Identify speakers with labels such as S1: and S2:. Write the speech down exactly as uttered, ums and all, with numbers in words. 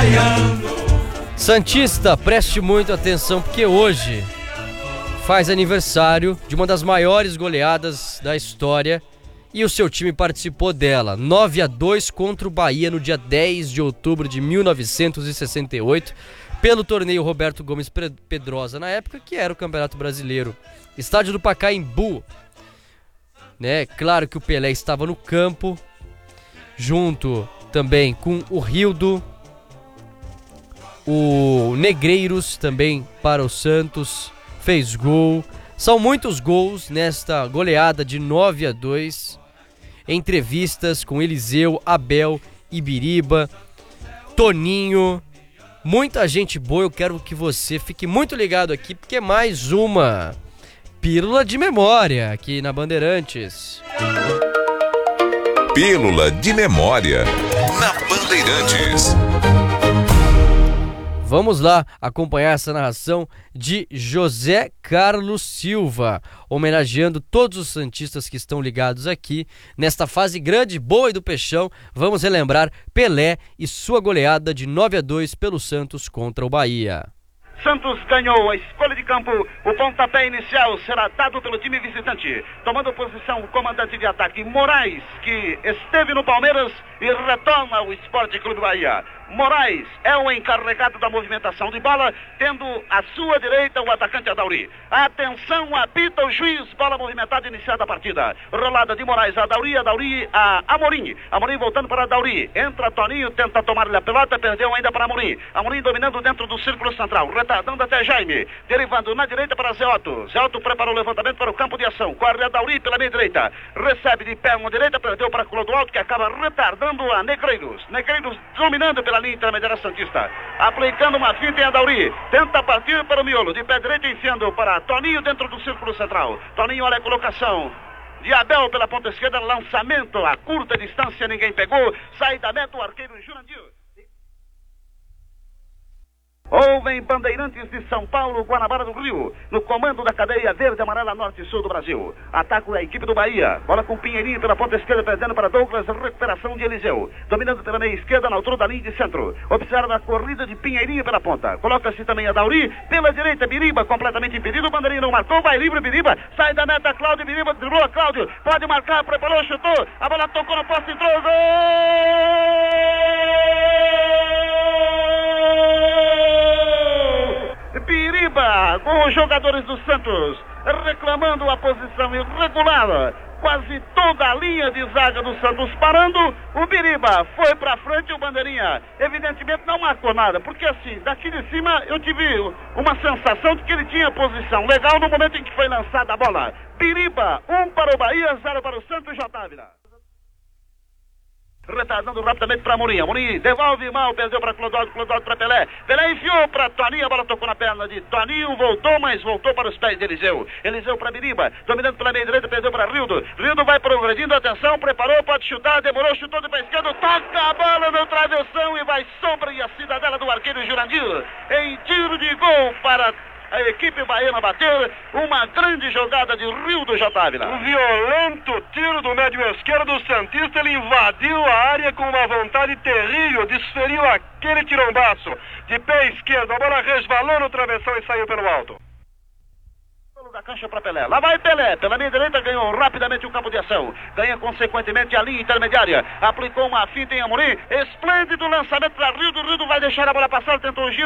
S1: Santista, preste muito atenção, porque hoje faz aniversário de uma das maiores goleadas da história e o seu time participou dela. nove a dois contra o Bahia no dia dez de outubro de mil novecentos e sessenta e oito, pelo torneio Roberto Gomes Pedrosa, na época que era o Campeonato Brasileiro. Estádio do Pacaembu, né? Claro que o Pelé estava no campo, junto também com o Rildo, o Negreiros também para o Santos, fez gol. São muitos gols nesta goleada de nove a dois. Entrevistas com Eliseu, Abel, Ibiriba, Toninho, muita gente boa. Eu quero que você fique muito ligado aqui, porque é mais uma Pílula de Memória aqui na Bandeirantes.
S2: Pílula de Memória na Bandeirantes.
S1: Vamos lá acompanhar essa narração de José Carlos Silva, homenageando todos os santistas que estão ligados aqui nesta fase grande, boa e do Peixão. Vamos relembrar Pelé e sua goleada de nove a dois pelo Santos contra o Bahia.
S3: Santos ganhou a escolha de campo. O pontapé inicial será dado pelo time visitante. Tomando posição o comandante de ataque Moraes, que esteve no Palmeiras e retorna ao Esporte Clube Bahia. Moraes é o encarregado da movimentação de bola, tendo à sua direita o atacante Adauri. Atenção, apita o juiz, bola movimentada, iniciada a partida. Rolada de Moraes a Adauri, Adauri a Amorim. Amorim voltando para Adauri. Entra Toninho, tenta tomar-lhe a pelota, perdeu ainda para Amorim. Amorim dominando dentro do círculo central, retardando até Jaime. Derivando na direita para Zé Otto. Zé Otto preparou o levantamento para o campo de ação. Corre Adauri pela meia direita. Recebe de perna direita, perdeu para Clodoaldo, que acaba retardando a Negreiros. Negreiros dominando pela linha intermediária santista, aplicando uma finta em Adauri, tenta partir para o miolo, de pé direito enfiando para Toninho dentro do círculo central. Toninho, olha a colocação de Abel pela ponta esquerda, lançamento a curta distância, ninguém pegou, sai da meta o arqueiro Jurandir. Ouvem Bandeirantes de São Paulo, Guanabara do Rio, no comando da cadeia verde, amarela, norte e sul do Brasil. Ataco da equipe do Bahia, bola com Pinheirinho pela ponta esquerda, perdendo para Douglas, recuperação de Eliseu. Dominando pela meia esquerda, na altura da linha de centro. Observa a corrida de Pinheirinho pela ponta. Coloca-se também a Dauri, pela direita, Biriba, completamente impedido. O Bandeirinho não marcou, vai livre, Biriba. Sai da meta, Cláudio, Biriba, driblou, Cláudio. Pode marcar, preparou, chutou. A bola tocou no poste, entrou, gol! Biriba, com os jogadores do Santos reclamando a posição irregular, quase toda a linha de zaga do Santos parando. O Biriba foi pra frente, o Bandeirinha evidentemente não marcou nada, porque assim, daqui de cima eu tive uma sensação de que ele tinha posição legal no momento em que foi lançada a bola. Biriba, um para o Bahia, zero para o Santos, J. Ávila. Retardando rapidamente para Amorim. Amorim devolve mal, perdeu para Clodoaldo, Clodoaldo para Pelé. Pelé enfiou para Toninho, a bola tocou na perna de Toninho, voltou, mas voltou para os pés de Eliseu. Eliseu para Biriba, dominando pela meia direita, perdeu para Rildo. Rildo vai progredindo, atenção, preparou, pode chutar, demorou, chutou de pé esquerdo, toca a bola no travessão e vai sobre a cidadela do arqueiro Jurandir. Em tiro de gol para a equipe baiana bater, uma grande jogada de Rildo, J. Ávila.
S4: Um violento tiro do médio esquerdo do Santista, ele invadiu a área com uma vontade terrível, desferiu aquele tirombaço de pé esquerdo, a bola resvalou no travessão e saiu pelo alto.
S3: Da cancha para Pelé, lá vai Pelé, pela minha direita ganhou rapidamente o campo de ação, ganha consequentemente a linha intermediária, aplicou uma finta em Amorim, esplêndido lançamento para Rildo, Rildo vai deixar a bola passar, tentou o giro.